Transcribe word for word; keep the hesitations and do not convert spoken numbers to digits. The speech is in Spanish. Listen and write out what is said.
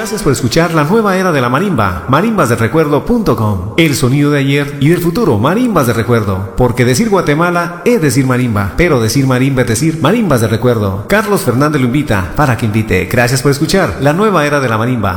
Gracias por escuchar la nueva era de la marimba, marimbas del recuerdo punto com. El sonido de ayer y del futuro, marimbas de recuerdo. Porque decir Guatemala es decir marimba, pero decir marimba es decir marimbas de recuerdo. Carlos Fernández lo invita para que invite. Gracias por escuchar la nueva era de la marimba.